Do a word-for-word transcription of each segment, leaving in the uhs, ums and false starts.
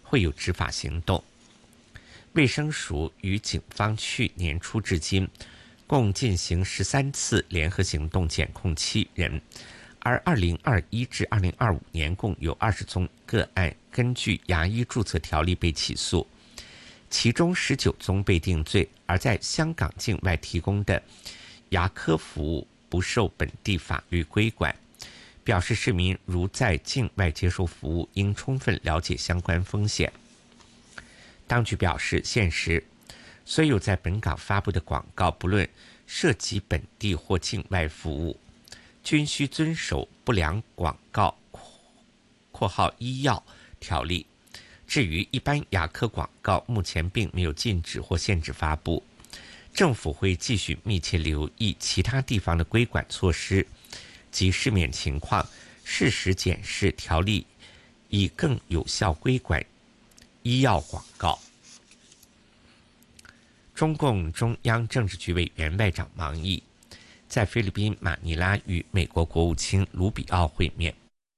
会有执法行动。卫生署与警方去年初至今共进行十三次联合行动，检控七人，而二零二一至二零二五年共有二十宗个案根据牙医注册条例被起诉，其中十九宗被定罪，而在香港境外提供的牙科服务不受本地法律规管，表示市民如在境外接受服务，应充分了解相关风险。当局表示，现时虽有在本港发布的广告，不论涉及本地或境外服务，均需遵守不良广告（括号医药）条例。至于一般牙科广告，目前并没有禁止或限制发布。政府会继续密切留意其他地方的规管措施及市面情况，适时检视条例，以更有效规管医药广告。中共中央政治局委员外长王毅在菲律宾马尼拉与美国国务卿卢比奥会面。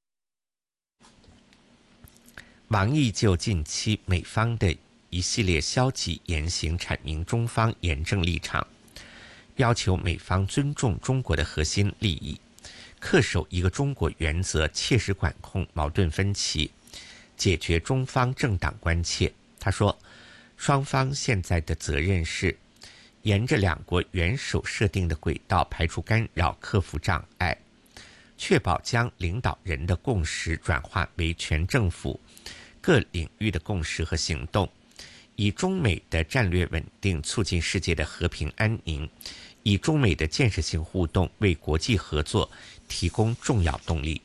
王毅就近期美方的一系列消极言行阐明中方严正立场，要求美方尊重中国的核心利益，恪守一个中国原则，切实管控矛盾分歧，解决中方政党关切。他说，双方现在的责任是沿着两国元首设定的轨道排除干扰，克服障碍，确保将领导人的共识转化为全政府各领域的共识和行动，以中美的战略稳定促进世界的和平安宁，以中美的建设性互动为国际合作提供重要动力。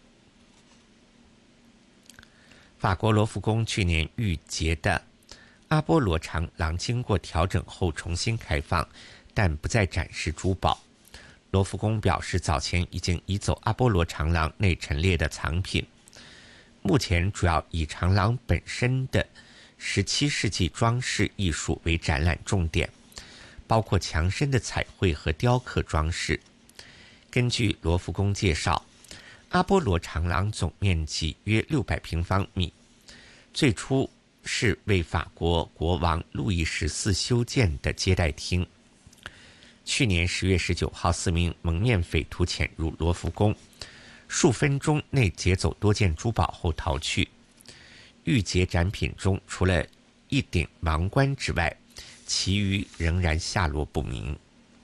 法国罗浮宫去年御结的阿波罗长廊经过调整后重新开放，但不再展示珠宝。罗浮宫表示，早前已经移走阿波罗长廊内陈列的藏品，目前主要以长廊本身的十七世纪装饰艺术为展览重点，包括墙身的彩绘和雕刻装饰。根据罗浮宫介绍，阿波罗长廊总面积约六百平方米，最初是为法国国王路易十四修建的接待厅。去年十月十九号，四名蒙面匪徒潜入罗浮宫，数分钟内劫走多件珠宝后逃去。御劫展品中，除了一顶王冠之外，其余仍然下落不明。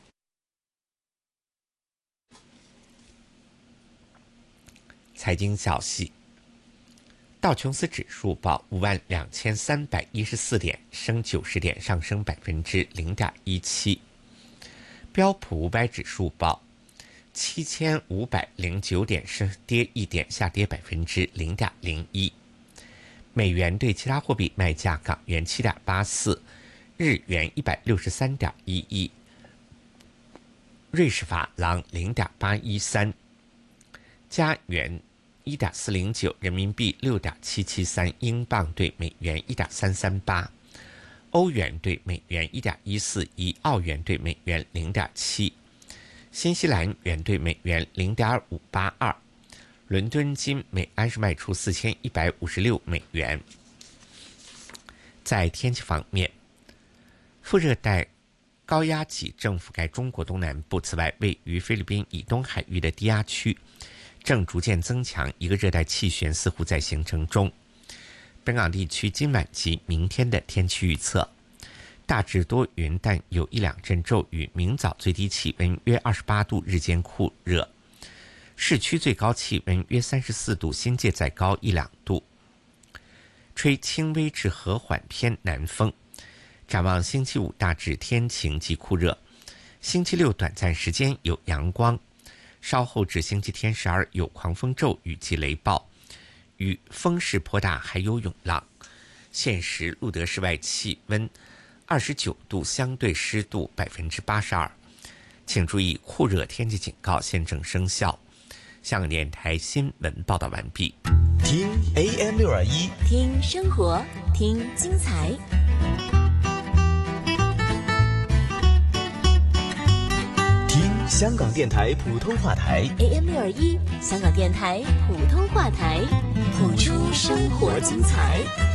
财经消息：道琼斯指数报五万两千三百一十四点，升九十点，上升百分之零点一七。标普五百指数报七千五百零九点，升跌一点，下跌百分之零点零一。美元对其他货币卖价：港元七点八四，日元一百六十三点一一，瑞士法郎零点八一三，加元一点四零九，人民币六点七七三，英镑对美元一点三三八，欧元对美元一点一四一，澳元对美元零点七，新西兰元对美元零点五八二。伦敦金每安士卖出四千一百五十六美元。在天气方面，副热带高压脊正覆盖中国东南部，此外位于菲律宾以东海域的低压区正逐渐增强，一个热带气旋似乎在形成中。本港地区今晚及明天的天气预测：大致多云，但有一两阵骤雨，明早最低气温约二十八度，日间酷热，市区最高气温约三十四度，新界再高一两度，吹轻微至和缓偏南风。展望星期五大致天晴及酷热，星期六短暂时间有阳光，稍后至星期天十二有狂风骤雨及雷暴，雨风势颇大，还有涌浪。现时路德室外气温二十九度，相对湿度百分之八十二。请注意，酷热天气警告现正生效。香港电台新闻报道完毕。 听 A M 六二一， 听生活，听精彩。 听香港电台普通话台 A M 六二一，香港电台普通话台，谱出生活精彩。